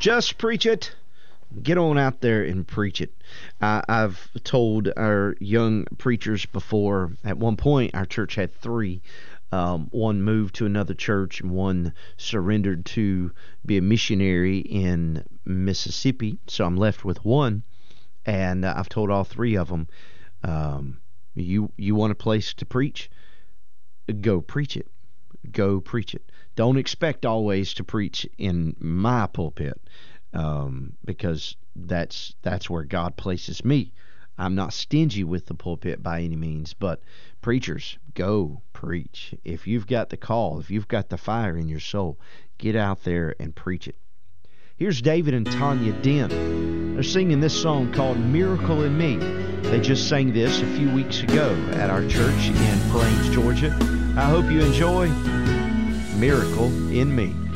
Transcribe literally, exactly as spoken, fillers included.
Just preach it. Get on out there and preach it. Uh, I've told our young preachers before, at one point our church had three. Um, one moved to another church and one surrendered to be a missionary in Mississippi. So I'm left with one. And uh, I've told all three of them, um, you, you want a place to preach? Go preach it. Go preach it. Don't expect always to preach in my pulpit. Um, because that's that's where God places me. I'm not stingy with the pulpit by any means, but preachers, go preach. If you've got the call, if you've got the fire in your soul, get out there and preach it. Here's David and Tanya Dent. They're singing this song called Miracle in Me. They just sang this a few weeks ago at our church in Plains, Georgia. I hope you enjoy Miracle in Me.